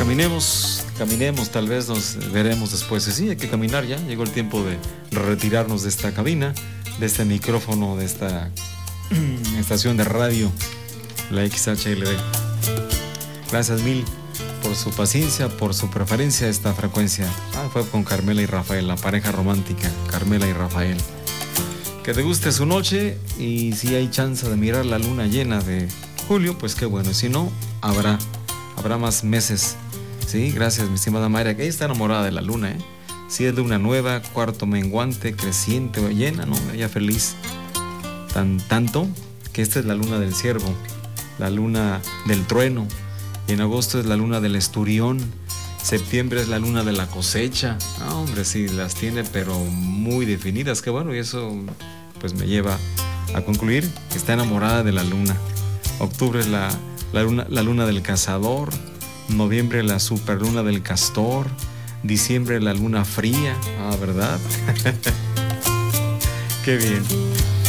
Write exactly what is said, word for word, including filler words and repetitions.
caminemos, caminemos, tal vez nos veremos después. Sí, hay que caminar ya, llegó el tiempo de retirarnos de esta cabina, de este micrófono, de esta estación de radio, la X H L D. Gracias mil por su paciencia, por su preferencia a esta frecuencia. Ah, fue con Carmela y Rafael, la pareja romántica, Carmela y Rafael. Que te guste su noche, y si hay chance de mirar la luna llena de julio, pues qué bueno. Si no, habrá, habrá más meses. Sí, gracias, mi estimada Mayra, que ella está enamorada de la luna, ¿eh? Si es luna nueva, cuarto menguante, creciente o llena, no, ella feliz. Tan, tanto que esta es la luna del ciervo, la luna del trueno. Y en agosto es la luna del esturión. Septiembre es la luna de la cosecha. Ah, hombre, sí, las tiene, pero muy definidas. Qué bueno, y eso pues me lleva a concluir que está enamorada de la luna. Octubre es la, la, luna, la luna del cazador. Noviembre la superluna del castor. Diciembre la luna fría. Ah, ¿verdad? Qué bien.